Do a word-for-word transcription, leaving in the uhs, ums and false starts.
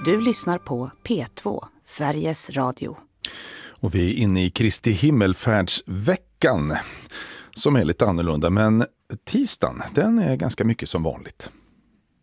Du lyssnar på P två, Sveriges Radio. Och vi är inne i Kristi himmelfärdsveckan som är lite annorlunda, men tisdagen den är ganska mycket som vanligt.